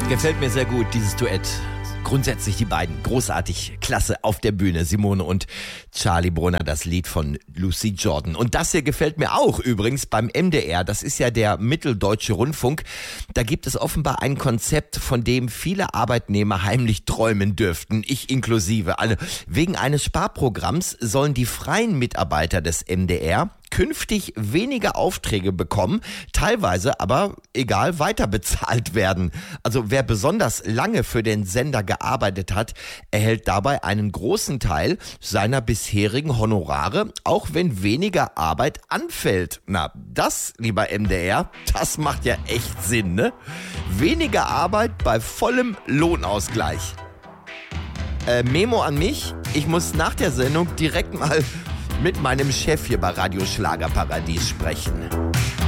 Gefällt mir sehr gut, dieses Duett. Grundsätzlich die beiden, großartig, klasse auf der Bühne, Simone und Charlie Brunner, das Lied von Lucy Jordan. Und das hier gefällt mir auch übrigens beim MDR, das ist ja der Mitteldeutsche Rundfunk. Da gibt es offenbar ein Konzept, von dem viele Arbeitnehmer heimlich träumen dürften, ich inklusive. Alle. Wegen eines Sparprogramms sollen die freien Mitarbeiter des MDR künftig weniger Aufträge bekommen, teilweise aber, egal, weiter bezahlt werden. Also wer besonders lange für den Sender gearbeitet hat, erhält dabei einen großen Teil seiner bisherigen Honorare, auch wenn weniger Arbeit anfällt. Na, das, lieber MDR, das macht ja echt Sinn, ne? Weniger Arbeit bei vollem Lohnausgleich. Memo an mich, ich muss nach der Sendung direkt mal mit meinem Chef hier bei Radio Schlagerparadies sprechen.